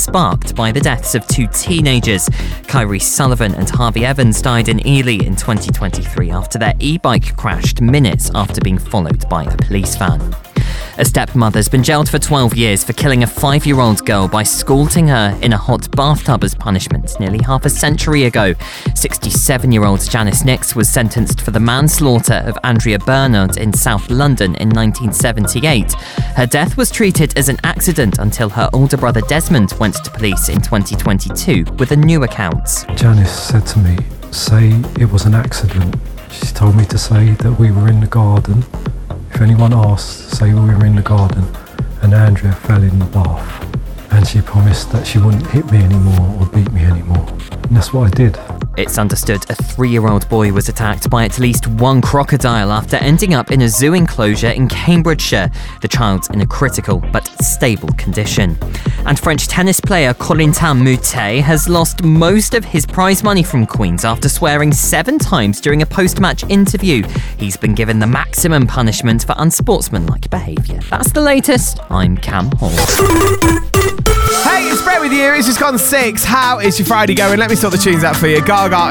sparked by the deaths of two teenagers. Kyrie Sullivan and Harvey Evans died in Ely in 2023 after their e-bike crashed minutes after being followed by a police van. A stepmother's been jailed for 12 years for killing a 5-year-old girl by scalding her in a hot bathtub as punishment nearly half a century ago. 67-year-old Janice Nix was sentenced for the manslaughter of Andrea Bernard in South London in 1978. Her death was treated as an accident until her older brother Desmond went to police in 2022 with a new account. Janice said to me, "Say it was an accident." She told me to say that we were in the garden. If anyone asked, say we were in the garden and Andrea fell in the bath. And she promised that she wouldn't hit me anymore or beat me anymore. And that's what I did. It's understood a 3-year-old boy was attacked by at least one crocodile after ending up in a zoo enclosure in Cambridgeshire. The child's in a critical but stable condition. And French tennis player Corentin Moutet has lost most of his prize money from Queen's after swearing 7 times during a post-match interview. He's been given the maximum punishment for unsportsmanlike behaviour. That's the latest. I'm Cam Hall. Hey, it's Brett with you. It's just gone 6. How is your Friday going? Let me sort the tunes out for you. Gaga